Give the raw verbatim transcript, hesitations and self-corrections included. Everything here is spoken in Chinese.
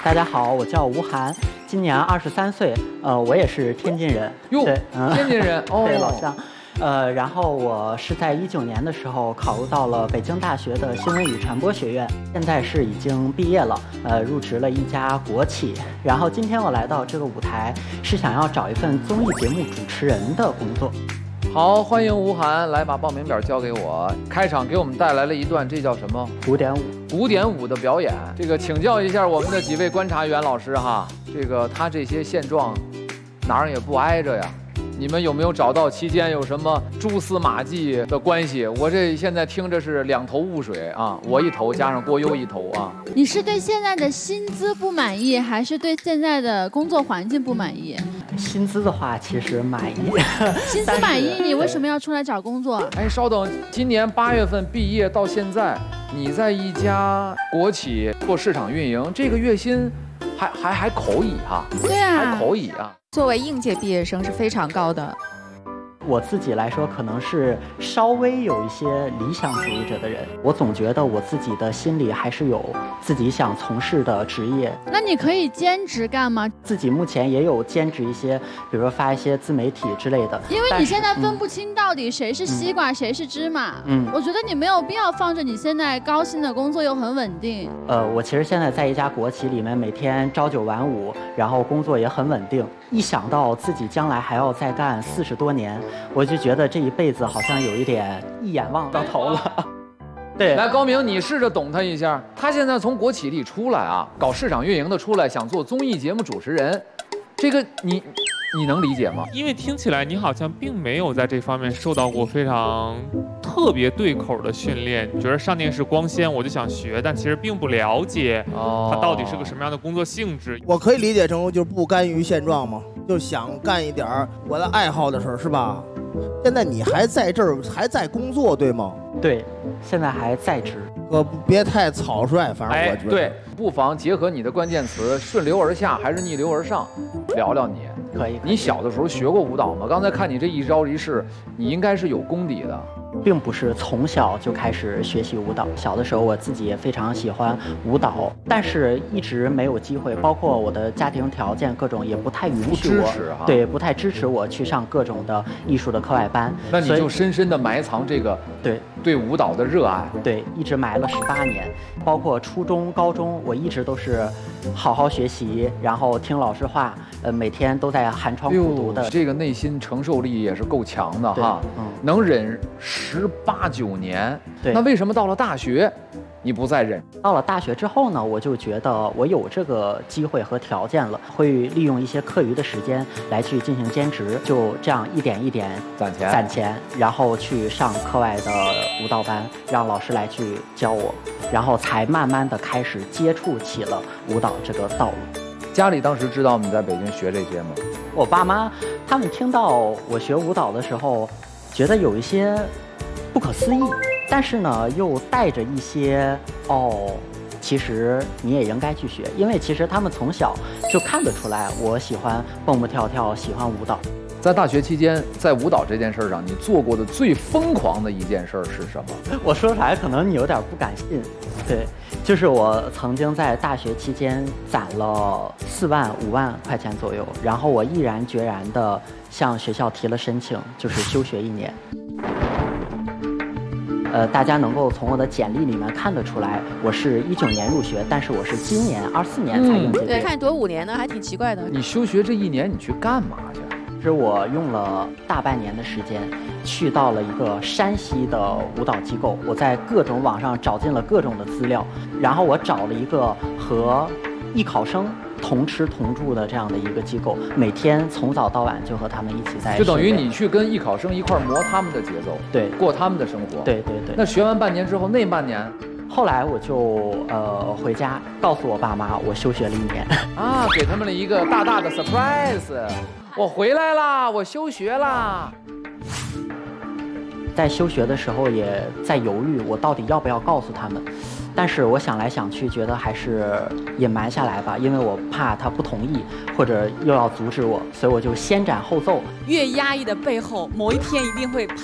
大家好，我叫吴涵，今年二十三岁，呃，我也是天津人。 哟， 对，嗯、 天津人，哦， 对，老乡。呃，然后我是在一九年的时候考入到了北京大学的新闻与传播学院，现在是已经毕业了，呃，入职了一家国企。然后今天我来到这个舞台，是想要找一份综艺节目主持人的工作。 好，欢迎吴涵，来把报名表交给我。开场给我们带来了一段，这叫什么？ 古典舞。 古典舞的表演。这个请教一下我们的几位观察员老师哈，这个他这些现状哪儿也不挨着呀。你们有没有找到期间有什么蛛丝马迹的关系？我这现在听着是两头雾水啊，我一头加上郭优一头啊。 你是对现在的薪资不满意，还是对现在的工作环境不满意？ 薪资的话，其实满意。 薪资满意，你为什么要出来找工作？ 哎，稍等，今年八月份毕业到现在，你在一家国企做市场运营，这个月薪还还还可以哈。 对啊， 还可以啊。 作为应届毕业生是非常高的。 我自己来说，可能是稍微有一些理想主义者的人。我总觉得我自己的心里还是有自己想从事的职业。 那你可以兼职干吗？ 自己目前也有兼职一些，比如说发一些自媒体之类的。 因为你现在分不清到底谁是西瓜，嗯、谁是芝麻。嗯，我觉得你没有必要放着你现在高薪的工作又很稳定。 呃，我其实现在在一家国企里面，每天朝九晚五，然后工作也很稳定。一想到自己将来还要再干四十多年，我就觉得这一辈子好像有一点一眼望到头了。对， 来高明，你试着懂他一下。他现在从国企里出来啊，搞市场运营的出来，想做综艺节目主持人，这个你你能理解吗？ 因为听起来你好像并没有在这方面受到过非常特别对口的训练，你觉得上电视光鲜，我就想学，但其实并不了解它到底是个什么样的工作性质。 我可以理解成就是不甘于现状吗？就想干一点我的爱好的事儿，是吧？现在你还在这儿，还在工作，对吗？ 对，现在还在职。 呃，别太草率，反正我觉得。 哎、对，不妨结合你的关键词，顺流而下还是逆流而上，聊聊你。 可以。 你小的时候学过舞蹈吗？刚才看你这一招一式，你应该是有功底的。 并不是从小就开始学习舞蹈，小的时候我自己也非常喜欢舞蹈，但是一直没有机会，包括我的家庭条件各种也不太允许我， 不对，不太支持我去上各种的艺术的课外班。 那你就深深的埋藏这个对对舞蹈的热爱， 对，一直埋了十八年，包括初中、高中，我一直都是好好学习，然后听老师话，呃，每天都在寒窗苦读的。 这个内心承受力也是够强的哈，嗯，能忍十八九年。 对， 那为什么到了大学你不再忍？ 到了大学之后呢，我就觉得我有这个机会和条件了，会利用一些课余的时间来去进行兼职，就这样一点一点攒钱， 攒钱，然后去上课外的舞蹈班，让老师来去教我，然后才慢慢的开始接触起了舞蹈这个道路。 家里当时知道你在北京学这些吗？ 我爸妈他们听到我学舞蹈的时候，觉得有一些不可思议，但是呢又带着一些哦，其实你也应该去学，因为其实他们从小就看得出来我喜欢蹦蹦跳跳，喜欢舞蹈。 在大学期间，在舞蹈这件事上，你做过的最疯狂的一件事是什么？ 我说出来可能你有点不敢信，对，就是我曾经在大学期间攒了四万五万块钱左右，然后我毅然决然的向学校提了申请，就是休学一年。呃，大家能够从我的简历里面看得出来，我是一九年入学，但是我是今年二四年才应届毕业。 对，看你读五年呢，还挺奇怪的。 你休学这一年，你去干嘛去？ 是我用了大半年的时间，去到了一个山西的舞蹈机构，我在各种网上找尽了各种的资料，然后我找了一个和艺考生同吃同住的这样的一个机构，每天从早到晚就和他们一起在， 就等于你去跟艺考生一块磨他们的节奏， 对， 过他们的生活， 对对对。 那学完半年之后，那半年， 后来我就呃回家告诉我爸妈，我休学了一年， 啊，给他们了一个大大的 surprise， 我回来啦，我休学啦。 在休学的时候也在犹豫，我到底要不要告诉他们。但是我想来想去，觉得还是隐瞒下来吧，因为我怕他不同意，或者又要阻止我，所以我就先斩后奏。 越压抑的背后，某一天一定会